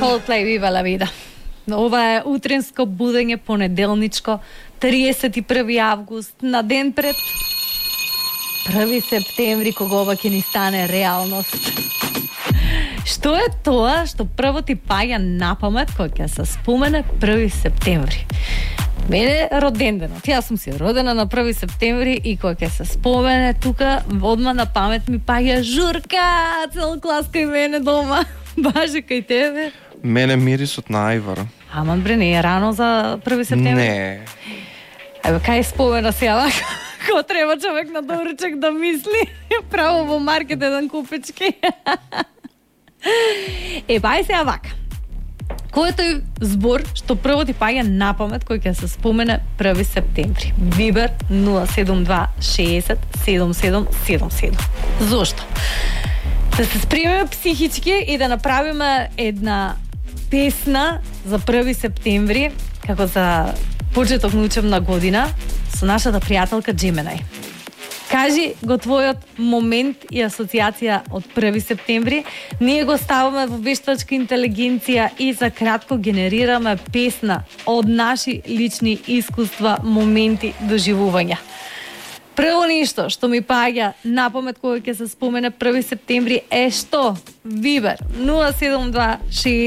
Coldplay, Viva la vida. Ова е утренско будење понеделничко, 31 август, на ден пред 1 септември, кога ова ќе ни стане реалност. Што е тоа што прво ти паѓа на памет кога ќе се спомене 1 септември? Мене роден денот. Јас сум си родена на 1 септември и кога ќе се спомене тука, одма на памет ми паѓа Журка, цел клас кај мене дома. Баже кај тебе. Мене мирисот на ајвар. Аман бре, не е рано за 1 септември? Не. Еве, кај спомена сега вака, ко треба човек на доручек да мисли, право во маркет еден купечки. Бај сега вака. Кој е тој збор што прво ти паѓа на памет кој ќе се спомене 1 септември? Вибер 072 60 7777. Зошто? Да се спремеме психички и да направиме една песна за 1 септември, како за почеток на учебна година, со нашата пријателка Джеменај. Кажи го твојот момент и асоциација од 1 септември. Ние го ставаме во вештачка интелигенција и за кратко генерираме песна од наши лични искуства, моменти, доживувања. Прво нешто што ми паѓа на памет кога ќе се спомене 1 септември е што? Вибер 072